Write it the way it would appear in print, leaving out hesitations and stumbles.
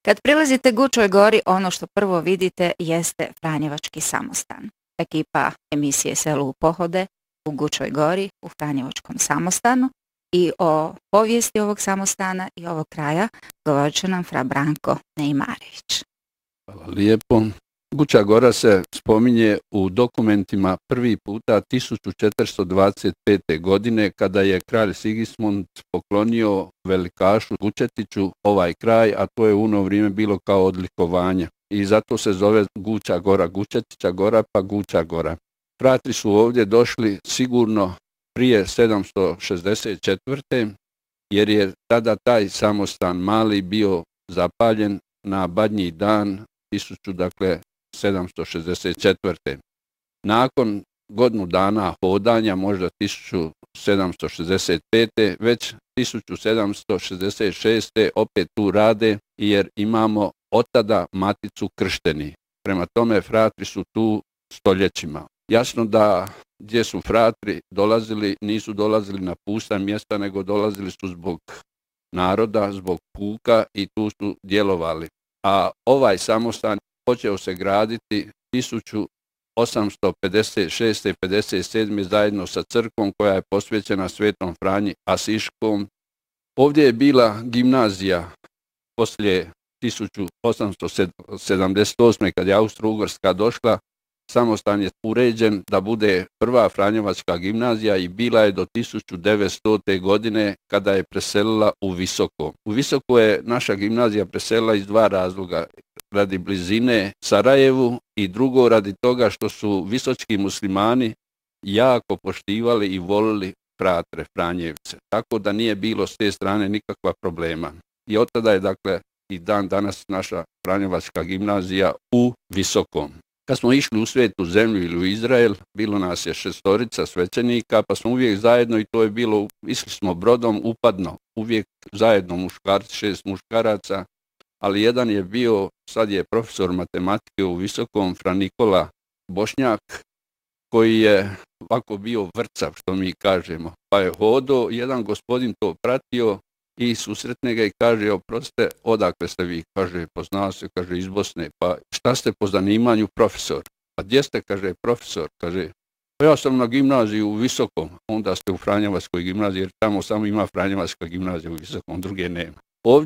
Kad prilazite Gučoj gori, ono što prvo vidite jeste Franjevački samostan. Ekipa emisije Selo u pohode u Gučoj gori, u Franjevačkom samostanu, i o povijesti ovog samostana i ovog kraja govorit će nam fra Branko Neimarević. Hvala lijepo. Guča gora se spominje u dokumentima prvi puta 1425. godine kada je kralj Sigismund poklonio velikašu Gučetiću ovaj kraj, a to je u ono vrijeme bilo kao odlikovanje. I zato se zove Guča gora, Gučetića gora pa Guča gora. Fratri su ovdje došli sigurno prije 764. jer je tada taj samostan mali bio zapaljen na Badnji dan 1764. Nakon godinu dana hodanja, možda 1765. već 1766. opet tu rade jer imamo od tada maticu kršteni. Prema tome fratri su tu stoljećima. Jasno da gdje su fratri dolazili, nisu dolazili na pusta mjesta, nego dolazili su zbog naroda, zbog puka i tu su djelovali. A ovaj samostan počeo se graditi 1856. i 57. zajedno sa crkvom koja je posvećena Svetom Franji Asiškom. Ovdje je bila gimnazija poslije 1878. kad je Austro-Ugarska došla. Samostan je uređen da bude prva Franjevačka gimnazija i bila je do 1900. godine kada je preselila u Visoko. U Visoko je naša gimnazija preselila iz dva razloga. Radi blizine Sarajevu i drugo radi toga što su visočki muslimani jako poštivali i volili fratre, Franjevce. Tako da nije bilo s te strane nikakva problema. I od tada je dakle i dan danas naša Franjevačka gimnazija u Visokom. Kad smo išli u Svetu zemlju ili u Izrael, bilo nas je 6 svećenika, pa smo uvijek zajedno i to je bilo, išli smo brodom upadno, uvijek zajedno muškarci, 6 muškaraca, ali jedan je bio, sad je profesor matematike u Visokom, fra Nikola Bošnjak, koji je ovako bio vrcav, što mi kažemo, pa je hodo, jedan gospodin to pratio i susretne ga i kaže, oprostite, odakle ste vi? Kaže, poznao se, kaže, iz Bosne. Pa šta ste po zanimanju? Profesor. A gdje ste? Kaže, profesor. Kaže, pa ja sam na gimnaziji u Visokom. Onda ste u Franjevačkoj gimnaziji, jer tamo samo ima Franjevačka gimnazija u Visokom, druge nema.